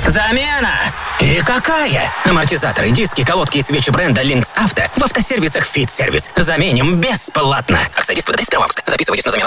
Замена! И какая? Амортизаторы, диски, колодки и свечи бренда Lynx Auto в автосервисах Fit Service. Заменим бесплатно. Акция действует до 31 августа. Записывайтесь на замену